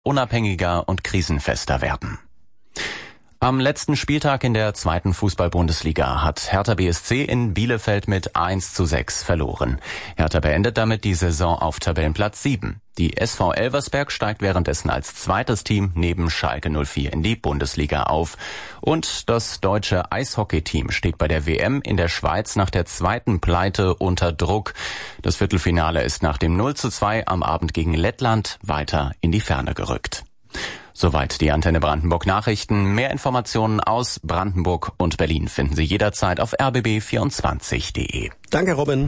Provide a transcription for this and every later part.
unabhängiger und krisenfester werden. Am letzten Spieltag in der 2. Fußball-Bundesliga hat Hertha BSC in Bielefeld mit 1:6 verloren. Hertha beendet damit die Saison auf Tabellenplatz 7. Die SV Elversberg steigt währenddessen als zweites Team neben Schalke 04 in die Bundesliga auf. Und das deutsche Eishockeyteam steht bei der WM in der Schweiz nach der zweiten Pleite unter Druck. Das Viertelfinale ist nach dem 0:2 am Abend gegen Lettland weiter in die Ferne gerückt. Soweit die Antenne Brandenburg Nachrichten. Mehr Informationen aus Brandenburg und Berlin finden Sie jederzeit auf rbb24.de. Danke, Robin.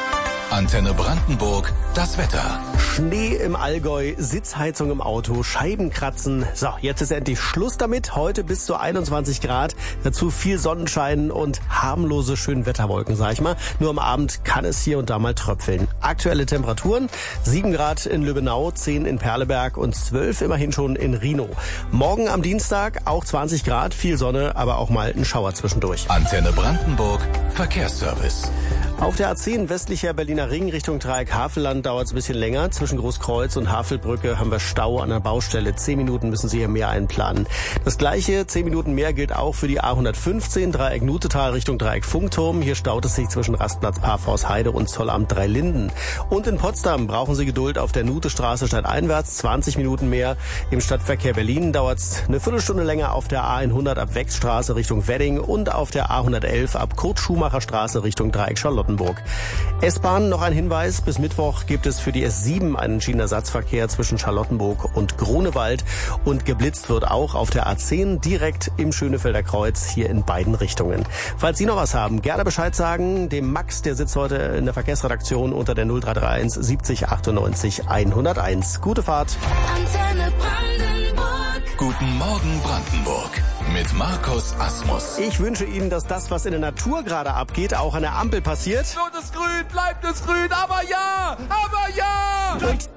Antenne Brandenburg, das Wetter. Schnee im Allgäu, Sitzheizung im Auto, Scheiben kratzen. So, jetzt ist endlich Schluss damit. Heute bis zu 21 Grad. Dazu viel Sonnenschein und harmlose Schönwetterwolken, sag ich mal. Nur am Abend kann es hier und da mal tröpfeln. Aktuelle Temperaturen: 7 Grad in Lübbenau, 10 in Perleberg und 12 immerhin schon in Rhinow. Morgen am Dienstag auch 20 Grad, viel Sonne, aber auch mal ein Schauer zwischendurch. Antenne Brandenburg, Verkehrsservice. Auf der A10 westlicher Berliner Ring Richtung Dreieck Havelland dauert es ein bisschen länger. Zwischen Großkreuz und Havelbrücke haben wir Stau an der Baustelle. 10 Minuten müssen Sie hier mehr einplanen. Das gleiche, 10 Minuten mehr, gilt auch für die A115 Dreieck Nutetal Richtung Dreieck Funkturm. Hier staut es sich zwischen Rastplatz Parforst-Heide und Zollamt Dreilinden. Und in Potsdam brauchen Sie Geduld auf der Nutestraße stadteinwärts. 20 Minuten mehr. Im Stadtverkehr Berlin dauert es eine Viertelstunde länger auf der A100 ab Wechsstraße Richtung Wedding und auf der A111 ab Kurt-Schumacher-Straße Richtung Dreieck Charlottenburg. S-Bahn, noch ein Hinweis: bis Mittwoch gibt es für die S7 einen Schienenersatzverkehr zwischen Charlottenburg und Grunewald und geblitzt wird auch auf der A10 direkt im Schönefelder Kreuz, hier in beiden Richtungen. Falls Sie noch was haben, gerne Bescheid sagen. Dem Max, der sitzt heute in der Verkehrsredaktion unter der 0331 70 98 101. Gute Fahrt. Antenne Brandenburg. Guten Morgen Brandenburg. Mit Markus Asmus. Ich wünsche Ihnen, dass das, was in der Natur gerade abgeht, auch an der Ampel passiert. Rot ist grün, bleibt es grün, aber ja! Und